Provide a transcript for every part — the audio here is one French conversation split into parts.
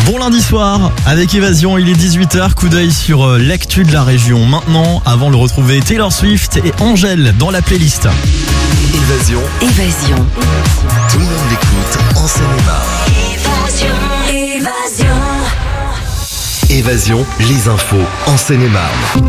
Bon lundi soir, avec Évasion, il est 18h, coup d'œil sur l'actu de la région. Maintenant, avant de retrouver Taylor Swift et Angèle dans la playlist. Évasion. Tout le monde l'écoute en Seine-et-Marne. Évasion, les infos en Seine-et-Marne.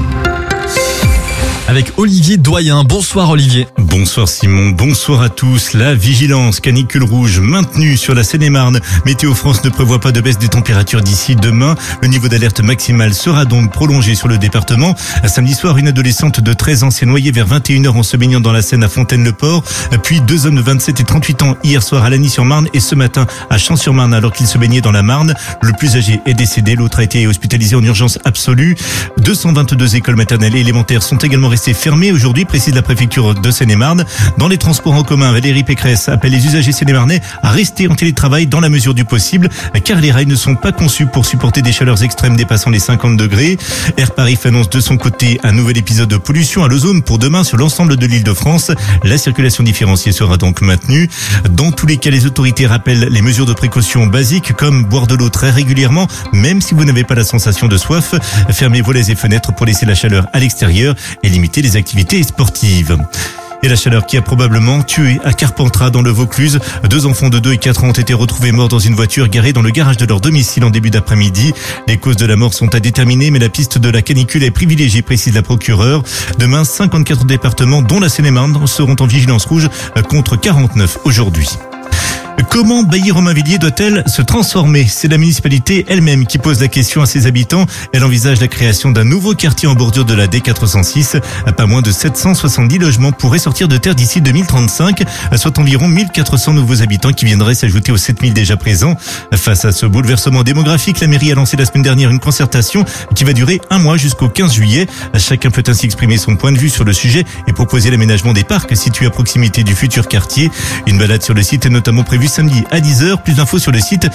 Avec Olivier Doyen. Bonsoir Olivier. Bonsoir Simon, bonsoir à tous. La vigilance canicule rouge maintenue sur la Seine-et-Marne. Météo France ne prévoit pas de baisse des températures d'ici demain. Le niveau d'alerte maximale sera donc prolongé sur le département. Samedi soir, une adolescente de 13 ans s'est noyée vers 21h en se baignant dans la Seine à Fontaine-le-Port. Puis deux hommes de 27 et 38 ans hier soir à Lagny-sur-Marne et ce matin à Champs-sur-Marne alors qu'ils se baignaient dans la Marne. Le plus âgé est décédé, l'autre a été hospitalisé en urgence absolue. 222 écoles maternelles et élémentaires sont également restées fermées aujourd'hui, précise la préfecture de Seine-et-Marne. Dans les transports en commun, Valérie Pécresse appelle les usagers seine-et-marnais à rester en télétravail dans la mesure du possible, car les rails ne sont pas conçus pour supporter des chaleurs extrêmes dépassant les 50 degrés. Air Paris annonce de son côté un nouvel épisode de pollution à l'ozone pour demain sur l'ensemble de l'Île-de-France. La circulation différenciée sera donc maintenue. Dans tous les cas, les autorités rappellent les mesures de précaution basiques comme boire de l'eau très régulièrement, même si vous n'avez pas la sensation de soif. Fermez volets et fenêtres pour laisser la chaleur à l'extérieur et limiter les activités sportives. Et la chaleur qui a probablement tué à Carpentras dans le Vaucluse. Deux enfants de 2 et 4 ans ont été retrouvés morts dans une voiture garée dans le garage de leur domicile en début d'après-midi. Les causes de la mort sont à déterminer, mais la piste de la canicule est privilégiée, précise la procureure. Demain, 54 départements, dont la Seine-et-Marne, seront en vigilance rouge contre 49 aujourd'hui. Comment Bailly-Romainvilliers doit-elle se transformer? C'est la municipalité elle-même qui pose la question à ses habitants. Elle envisage la création d'un nouveau quartier en bordure de la D406. Pas moins de 770 logements pourraient sortir de terre d'ici 2035, soit environ 1400 nouveaux habitants qui viendraient s'ajouter aux 7000 déjà présents. Face à ce bouleversement démographique, la mairie a lancé la semaine dernière une concertation qui va durer un mois jusqu'au 15 juillet. Chacun peut ainsi exprimer son point de vue sur le sujet et proposer l'aménagement des parcs situés à proximité du futur quartier. Une balade sur le site est notamment prévue samedi à 10h. Plus d'infos sur le site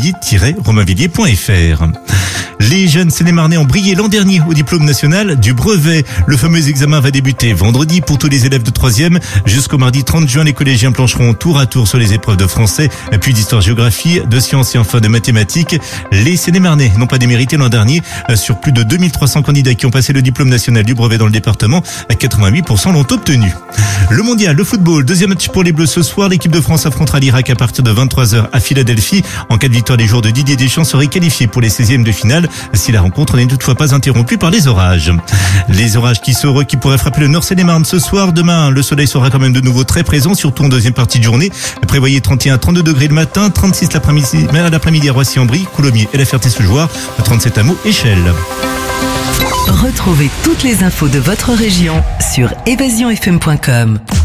bailly-romainvilliers.fr. Les jeunes Seine-et-Marnais ont brillé l'an dernier au diplôme national du brevet. Le fameux examen va débuter vendredi pour tous les élèves de 3e. Jusqu'au mardi 30 juin, les collégiens plancheront tour à tour sur les épreuves de français, puis d'histoire-géographie, de sciences et enfin de mathématiques. Les Seine-et-Marnais n'ont pas démérité l'an dernier. Sur plus de 2300 candidats qui ont passé le diplôme national du brevet dans le département, 88% l'ont obtenu. Le mondial, le football, deuxième match pour les Bleus ce soir. L'équipe de France affrontera l'Irak à partir de 23h à Philadelphie. En cas de victoire, les joueurs de Didier Deschamps seraient qualifiés pour les 16e de finale si la rencontre n'est toutefois pas interrompue par les orages. Les orages qui pourraient frapper le Nord Seine-et-Marne ce soir. Demain, le soleil sera quand même de nouveau très présent, surtout en deuxième partie de journée. Prévoyez 31-32 degrés le matin, 36 l'après-midi à Roissy-en-Brie, Coulommiers et la Ferté-sous-Jouarre, 37 à Meaux et Chelles. Retrouvez toutes les infos de votre région sur évasionfm.com.